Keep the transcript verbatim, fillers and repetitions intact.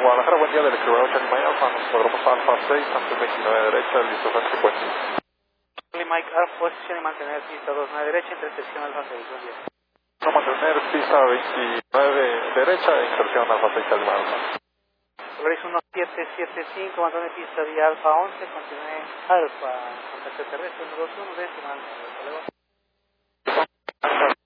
Guadalajara, buen día del escribano ocho Lima Alfa, nos logramos Alfa seis, Santos veintinueve derecha, listo, en secuencia. Mike Alfa, posición y mantener pista dos nueve derecha, intersección Alfa seis, buen día. No mantener pista veintinueve derecha, inserción Alfa seis Lima Alfa. Solaris uno siete siete cinco, mantener pista vía Alfa once, continúe Alfa, contacto terrestre uno dos uno, decimal, hasta luego.